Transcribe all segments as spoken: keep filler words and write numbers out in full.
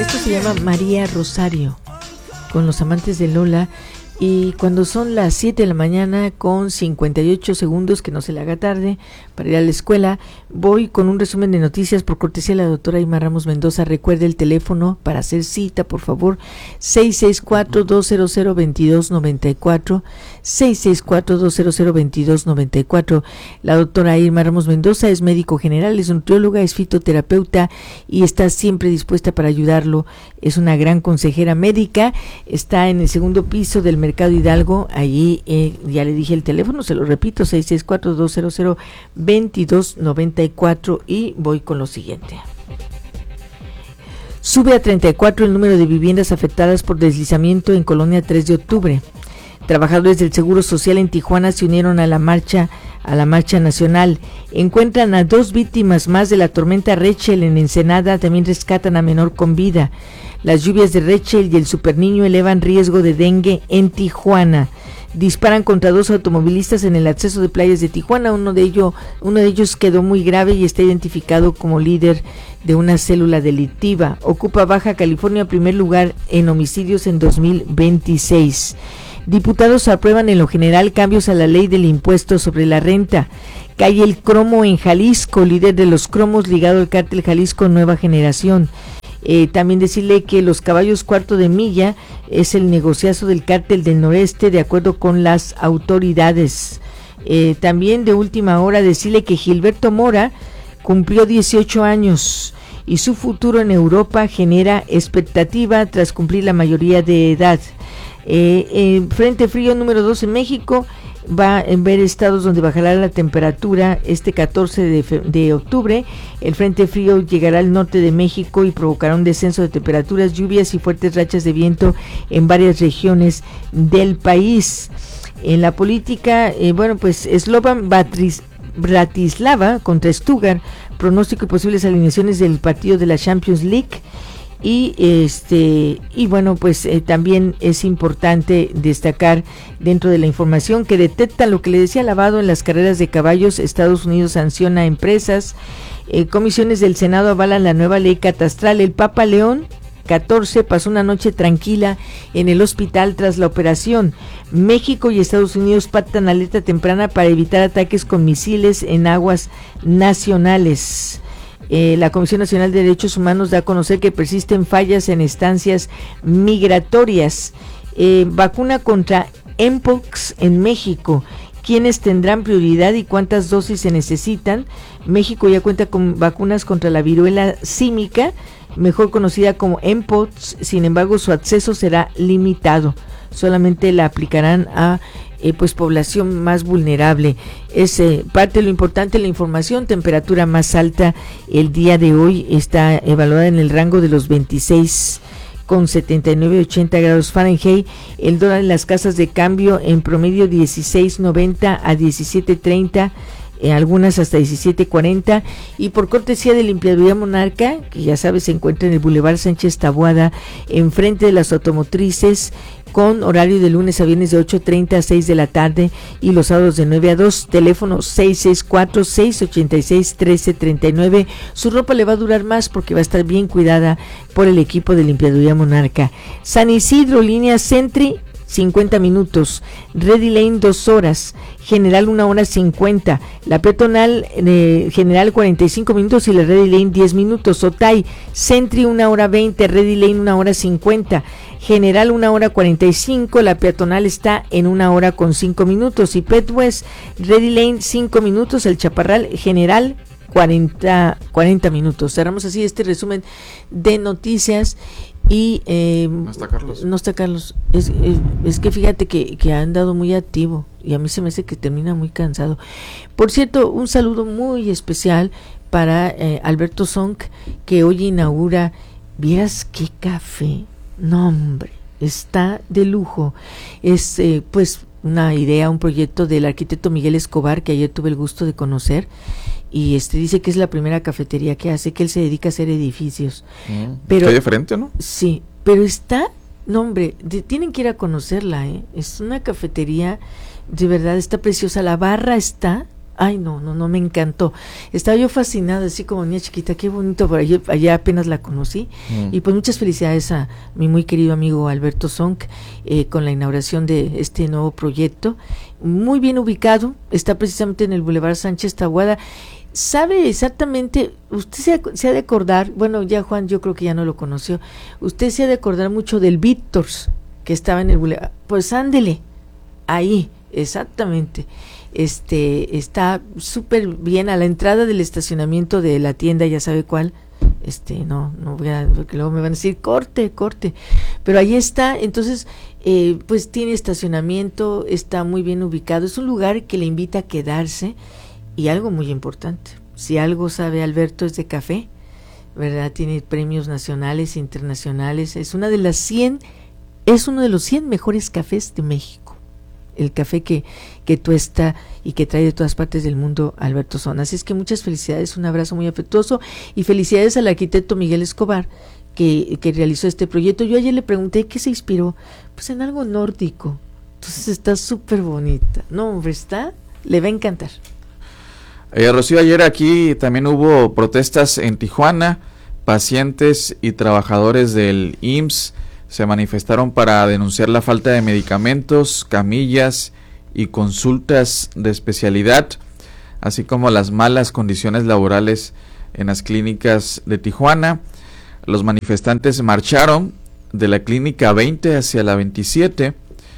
Esto se llama María Rosario, con los amantes de Lola. Y cuando son las siete de la mañana con cincuenta y ocho segundos, que no se le haga tarde para ir a la escuela, voy con un resumen de noticias por cortesía de la doctora Irma Ramos Mendoza. Recuerde el teléfono para hacer cita, por favor, seis seis cuatro, dos cero cero, dos dos nueve cuatro, seis seis cuatro, dos cero cero, dos dos nueve cuatro. La doctora Irma Ramos Mendoza es médico general, es nutrióloga, es fitoterapeuta y está siempre dispuesta para ayudarlo. Es una gran consejera médica, está en el segundo piso del Mercado Hidalgo, allí eh, ya le dije el teléfono, se lo repito, seis seis cuatro, dos cero cero, dos dos nueve cuatro, y voy con lo siguiente. Sube a treinta y cuatro el número de viviendas afectadas por deslizamiento en Colonia tres de octubre. Trabajadores del Seguro Social en Tijuana se unieron a la marcha a la marcha nacional. Encuentran a dos víctimas más de la tormenta Rachel en Ensenada, también rescatan a menor con vida. Las lluvias de Rachel y el superniño elevan riesgo de dengue en Tijuana. Disparan contra dos automovilistas en el acceso de playas de Tijuana. Uno de ellos, uno de ellos quedó muy grave y está identificado como líder de una célula delictiva. Ocupa Baja California primer lugar en homicidios en dos mil veintiséis. Diputados aprueban en lo general cambios a la ley del impuesto sobre la renta. Cae el cromo en Jalisco, líder de los cromos ligado al cártel Jalisco Nueva Generación. Eh, también decirle que los caballos cuarto de milla es el negociazo del cártel del noreste, de acuerdo con las autoridades. Eh, también de última hora decirle que Gilberto Mora cumplió dieciocho años y su futuro en Europa genera expectativa tras cumplir la mayoría de edad. Eh, eh, Frente frío número dos en México va a ver estados donde bajará la temperatura este catorce de, fe, de octubre. El frente frío llegará al norte de México y provocará un descenso de temperaturas, lluvias y fuertes rachas de viento en varias regiones del país. En la política, eh, bueno, pues Slovan Batris, Bratislava contra Stuttgart, pronóstico y posibles alineaciones del partido de la Champions League. Y este y bueno, pues eh, también es importante destacar dentro de la información que detectan lo que le decía Lavado en las carreras de caballos. Estados Unidos sanciona a empresas. Eh, comisiones del Senado avalan la nueva ley catastral. El Papa León catorce pasó una noche tranquila en el hospital tras la operación. México y Estados Unidos pactan alerta temprana para evitar ataques con misiles en aguas nacionales. Eh, la Comisión Nacional de Derechos Humanos da a conocer que persisten fallas en estancias migratorias. Eh, vacuna contra Mpox en México. ¿Quiénes tendrán prioridad y cuántas dosis se necesitan? México ya cuenta con vacunas contra la viruela símica, mejor conocida como Mpox. Sin embargo, su acceso será limitado. Solamente la aplicarán a Eh, pues población más vulnerable. Es eh, parte de lo importante la información. Temperatura más alta el día de hoy está evaluada en el rango de los veintiséis con setenta y nueve, ochenta grados Fahrenheit. El dólar en las casas de cambio en promedio dieciséis noventa a diecisiete treinta, eh, algunas hasta diecisiete cuarenta. Y por cortesía de Limpiaduría Monarca, que ya sabes se encuentra en el Boulevard Sánchez Taboada, enfrente de las automotrices, con horario de lunes a viernes de ocho treinta a seis de la tarde y los sábados de nueve a dos. Teléfono seis seis cuatro, seis ocho seis, uno tres tres nueve. Su ropa le va a durar más porque va a estar bien cuidada por el equipo de Limpiaduría Monarca. San Isidro, línea Sentry, cincuenta minutos. Ready Lane, dos horas. General, una hora cincuenta. La peatonal eh, General, cuarenta y cinco minutos, y la Ready Lane, diez minutos. Otay, Sentry, una hora veinte. Ready Lane, una hora cincuenta. General, una hora cuarenta y cinco. La peatonal está en una hora con cinco minutos. Y Pet West, Ready Lane, cinco minutos. El Chaparral, General, cuarenta, cuarenta minutos. Cerramos así este resumen de noticias. Y eh, no está Carlos. No está Carlos. Es, es, es que fíjate que, que ha andado muy activo y a mí se me hace que termina muy cansado. Por cierto, un saludo muy especial para eh, Alberto Zonk, que hoy inaugura. ¿Vieras qué café? No, hombre, está de lujo. Es eh, pues una idea, un proyecto del arquitecto Miguel Escobar, que ayer tuve el gusto de conocer. Y este dice que es la primera cafetería que hace, que él se dedica a hacer edificios. Mm, pero está de frente, ¿no? Sí, pero está, no hombre, de, tienen que ir a conocerla, ¿eh? Es una cafetería, de verdad, está preciosa. La barra está, Ay, no, no, no, me encantó. Estaba yo fascinada, así como niña chiquita, qué bonito, por allá, allá apenas la conocí. Mm. Y pues muchas felicidades a mi muy querido amigo Alberto Sonc eh, con la inauguración de este nuevo proyecto. Muy bien ubicado, está precisamente en el Boulevard Sánchez Taboada. ¿Sabe exactamente, usted se ha, se ha de acordar, bueno, ya Juan yo creo que ya no lo conoció, usted se ha de acordar mucho del Víctors, que estaba en el Boulevard, pues ándele, ahí, exactamente, este, está súper bien a la entrada del estacionamiento de la tienda, ya sabe cuál, este, no, no voy a, porque luego me van a decir, corte, corte, pero ahí está, entonces, eh, pues tiene estacionamiento, está muy bien ubicado, es un lugar que le invita a quedarse. Y algo muy importante, si algo sabe Alberto es de café, ¿verdad? Tiene premios nacionales e internacionales, es una de las cien, es uno de los cien mejores cafés de México, el café que, que tuesta y que trae de todas partes del mundo Alberto Son. Así es que muchas felicidades, un abrazo muy afectuoso y felicidades al arquitecto Miguel Escobar que, que realizó este proyecto. Yo ayer le pregunté qué se inspiró, pues en algo nórdico, entonces está súper bonita, no hombre, está, le va a encantar. Eh, Rocío, ayer aquí también hubo protestas en Tijuana, pacientes y trabajadores del I M S S se manifestaron para denunciar la falta de medicamentos, camillas y consultas de especialidad, así como las malas condiciones laborales en las clínicas de Tijuana. Los manifestantes marcharon de la clínica veinte hacia la veintisiete,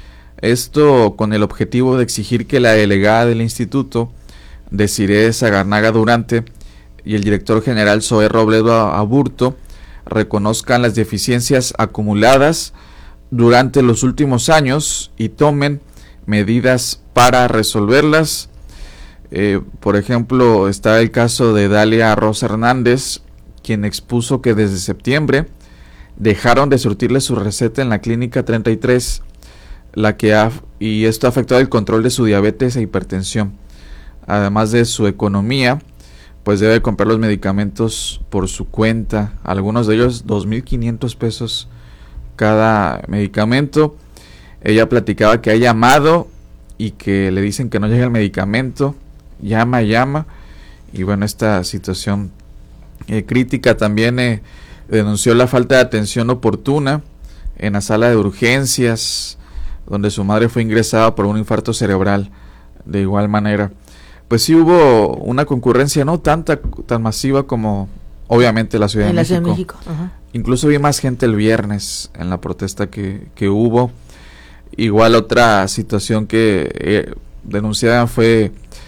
esto con el objetivo de exigir que la delegada del instituto, Desiree Sagarnaga Durante, y el director general Zoé Robledo Aburto reconozcan las deficiencias acumuladas durante los últimos años y tomen medidas para resolverlas. Eh, por ejemplo, está el caso de Dalia Rosa Hernández, quien expuso que desde septiembre dejaron de surtirle su receta en la clínica treinta y tres, la que ha, y esto ha afectado el control de su diabetes e hipertensión. Además de su economía, pues debe comprar los medicamentos por su cuenta, algunos de ellos dos mil quinientos pesos cada medicamento. Ella platicaba que ha llamado y que le dicen que no llega el medicamento, llama, llama, y bueno, esta situación eh, crítica. También eh, denunció la falta de atención oportuna en la sala de urgencias, donde su madre fue ingresada por un infarto cerebral. De igual manera, pues sí hubo una concurrencia no tanta tan masiva como obviamente la Ciudad de México. En la Ciudad de México. Ajá. Incluso vi más gente el viernes en la protesta que, que hubo. Igual otra situación que eh, denunciaban fue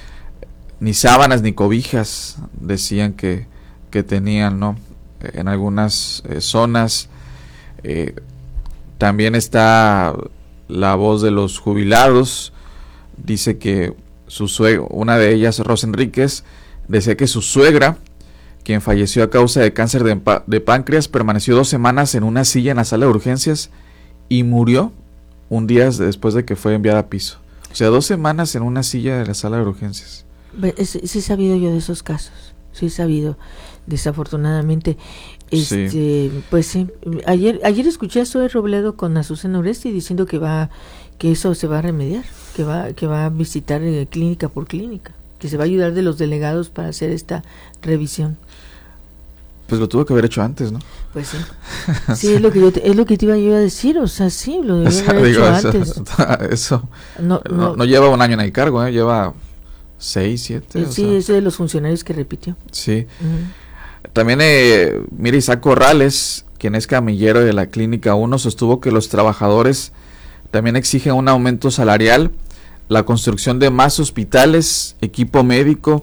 ni sábanas ni cobijas, decían que, que tenían, ¿no? En algunas eh, zonas. Eh, también está la voz de los jubilados, dice que su suegra, una de ellas, Rosa Enríquez, decía que su suegra, quien falleció a causa de cáncer de, de páncreas, permaneció dos semanas en una silla en la sala de urgencias y murió un día después de que fue enviada a piso. O sea, dos semanas en una silla de la sala de urgencias. Sí, sí he sabido yo de esos casos, sí he sabido, desafortunadamente. Este, sí. Pues sí, ayer ayer escuché a Zoé Robledo con Azucena Oresti diciendo que va que eso se va a remediar, que va que va a visitar eh, clínica por clínica, que se va a ayudar de los delegados para hacer esta revisión. Pues lo tuvo que haber hecho antes, ¿no? Pues sí, sí, es lo que yo te, es lo que te iba yo a decir, o sea, sí, lo debió o sea, haber digo, hecho eso, antes. Eso no, no, no, no lleva un año en el cargo, ¿eh? Lleva seis, siete. Eh, sí, o sea. Ese de los funcionarios que repitió. Sí. Uh-huh. También, eh, mira, Isaac Corrales, quien es camillero de la Clínica uno, sostuvo que los trabajadores también exigen un aumento salarial, la construcción de más hospitales, equipo médico,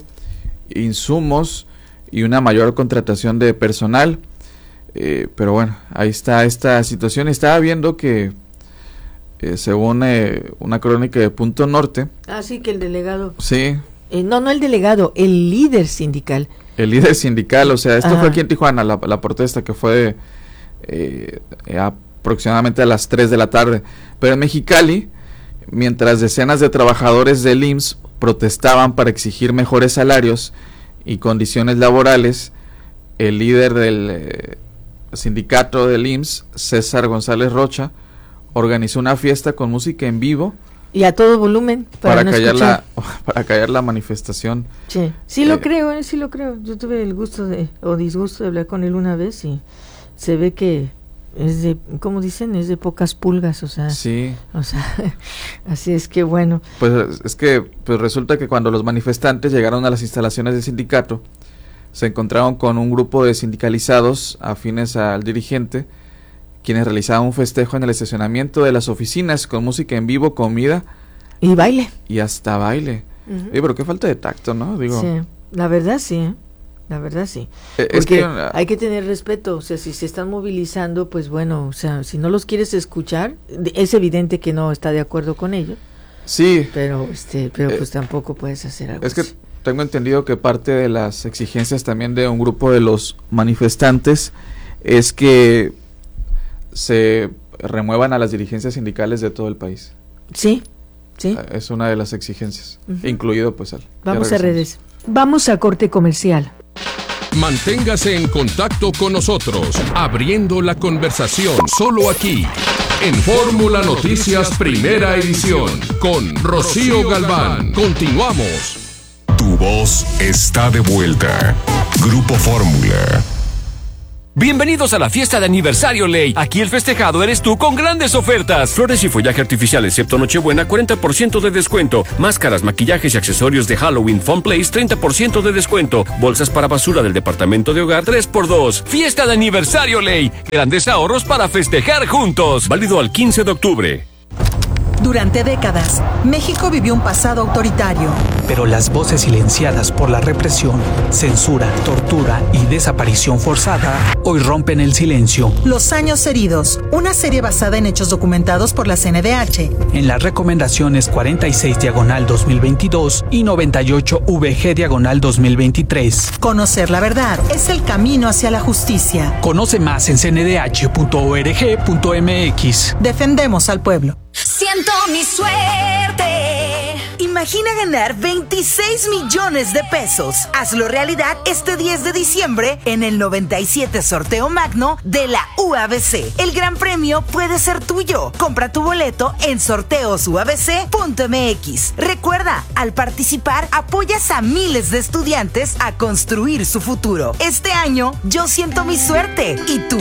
insumos y una mayor contratación de personal. Eh, pero bueno, ahí está esta situación. Estaba viendo que eh, según eh, una crónica de Punto Norte. Ah, sí, que el delegado. Sí. Eh, no, no el delegado, el líder sindical. El líder sindical, o sea, esto Ajá. fue aquí en Tijuana, la, la protesta que fue eh, aproximadamente a las tres de la tarde. Pero en Mexicali, mientras decenas de trabajadores del I M S S protestaban para exigir mejores salarios y condiciones laborales, el líder del eh, sindicato del I M S S, César González Rocha, organizó una fiesta con música en vivo Y a todo volumen. Para, para, no callar, la, para callar la manifestación. Sí, sí eh, lo creo, eh, sí lo creo. Yo tuve el gusto de, o disgusto de hablar con él una vez y se ve que es de, ¿cómo dicen? Es de pocas pulgas, o sea. Sí. O sea, así es que bueno. Pues es que pues resulta que cuando los manifestantes llegaron a las instalaciones del sindicato, se encontraron con un grupo de sindicalizados afines al dirigente, quienes realizaban un festejo en el estacionamiento de las oficinas con música en vivo, comida y baile y hasta baile. Uh-huh. Oye, pero qué falta de tacto, ¿no? Digo. Sí, la verdad sí, ¿eh? La verdad sí. Eh, Porque es que, uh, hay que tener respeto, o sea, si se están movilizando, pues bueno, o sea, si no los quieres escuchar, es evidente que no está de acuerdo con ellos. Sí. Pero este, pero eh, pues tampoco puedes hacer algo Es que así. Tengo entendido que parte de las exigencias también de un grupo de los manifestantes es que se remuevan a las dirigencias sindicales de todo el país. Sí, sí. Es una de las exigencias, uh-huh. incluido pues al... Vamos a redes. Vamos a corte comercial. Manténgase en contacto con nosotros, abriendo la conversación solo aquí, en Fórmula Noticias Primera Edición, con Rocío Galván. Continuamos. Tu voz está de vuelta. Grupo Fórmula. Bienvenidos a la fiesta de aniversario Ley. Aquí el festejado eres tú con grandes ofertas. Flores y follaje artificial excepto Nochebuena, cuarenta por ciento de descuento. Máscaras, maquillajes y accesorios de Halloween Fun Place, treinta por ciento de descuento. Bolsas para basura del departamento de hogar, tres por dos. Fiesta de aniversario Ley. Grandes ahorros para festejar juntos. Válido al quince de octubre. Durante décadas, México vivió un pasado autoritario. Pero las voces silenciadas por la represión, censura, tortura y desaparición forzada hoy rompen el silencio. Los años heridos, una serie basada en hechos documentados por la C N D H. En las recomendaciones cuarenta y seis diagonal dos mil veintidós y noventa y ocho V G diagonal dos mil veintitrés. Conocer la verdad es el camino hacia la justicia. Conoce más en c n d h punto org punto m x. Defendemos al pueblo. Siento mi suerte. Imagina ganar veintiséis millones de pesos. Hazlo realidad este diez de diciembre en el noventa y siete Sorteo Magno de la U A B C. El gran premio puede ser tuyo. Compra tu boleto en sorteos u a b c punto m x. Recuerda, al participar apoyas a miles de estudiantes a construir su futuro. Este año yo siento mi suerte. ¿Y tú?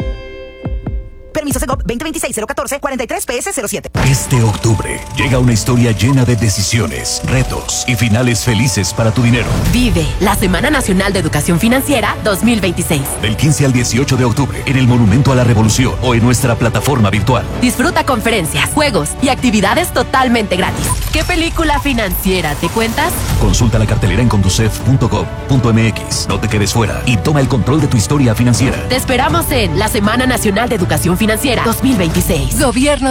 Permiso Segov veinte veintiséis cero catorce cuarenta y tres P S cero siete. Este octubre llega una historia llena de decisiones, retos y finales felices para tu dinero. Vive la Semana Nacional de Educación Financiera dos mil veintiséis. Del quince al dieciocho de octubre en el Monumento a la Revolución o en nuestra plataforma virtual. Disfruta conferencias, juegos y actividades totalmente gratis. ¿Qué película financiera te cuentas? Consulta la cartelera en conducef punto gov punto m x. No te quedes fuera y toma el control de tu historia financiera. Te esperamos en la Semana Nacional de Educación Financiera dos mil veintiséis. Gobierno